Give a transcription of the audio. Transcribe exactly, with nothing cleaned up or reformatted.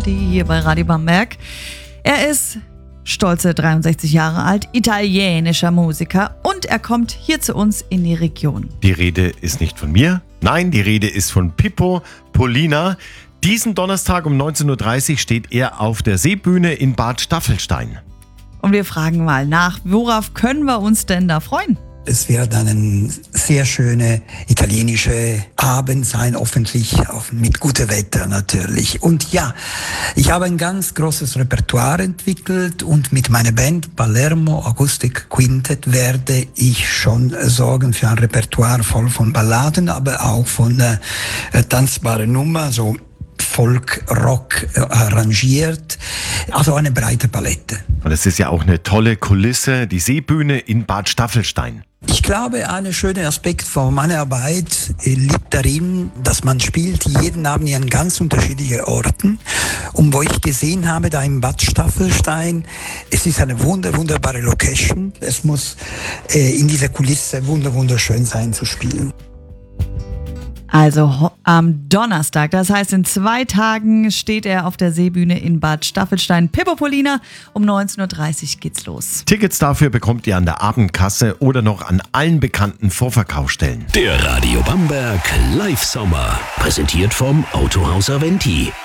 Party hier bei Radio Bamberg. Er ist stolze dreiundsechzig Jahre alt, italienischer Musiker und er kommt hier zu uns in die Region. Die Rede ist nicht von mir, nein, die Rede ist von Pippo Polina. Diesen Donnerstag um neunzehn Uhr dreißig steht er auf der Seebühne in Bad Staffelstein. Und wir fragen mal nach, worauf können wir uns denn da freuen? Es wird ein sehr schöner italienischer Abend sein, hoffentlich auch mit gutem Wetter natürlich. Und ja, ich habe ein ganz großes Repertoire entwickelt und mit meiner Band Palermo Acoustic Quintet werde ich schon sorgen für ein Repertoire voll von Balladen, aber auch von äh, tanzbaren Nummern, so Folk, Rock äh, arrangiert, also eine breite Palette. Und es ist ja auch eine tolle Kulisse, die Seebühne in Bad Staffelstein. Ich glaube, ein schöner Aspekt von meiner Arbeit liegt darin, dass man spielt jeden Abend an ganz unterschiedlichen Orten. Und wo ich gesehen habe, da im Bad Staffelstein, es ist eine wunder, wunderbare Location. Es muss äh, in dieser Kulisse wunder, wunderschön sein zu spielen. Also ho- am Donnerstag, das heißt in zwei Tagen steht er auf der Seebühne in Bad Staffelstein. Pippo Polina, um neunzehn Uhr dreißig geht's los. Tickets dafür bekommt ihr an der Abendkasse oder noch an allen bekannten Vorverkaufsstellen. Der Radio Bamberg Live Sommer, präsentiert vom Autohaus Aventi.